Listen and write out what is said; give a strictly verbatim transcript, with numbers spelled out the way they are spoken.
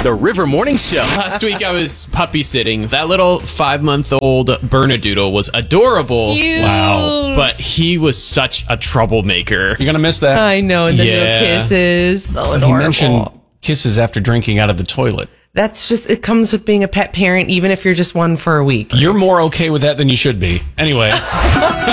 The River Morning Show. Last week I was puppy sitting. That little five-month-old Bernedoodle was adorable. Cute. Wow. But he was such a troublemaker. You're going to miss that. I know, and the Yeah. little kisses. So He adorable. mentioned kisses after drinking out of the toilet. That's just, it comes with being a pet parent, even if you're just one for a week. You're more okay with that than you should be. Anyway.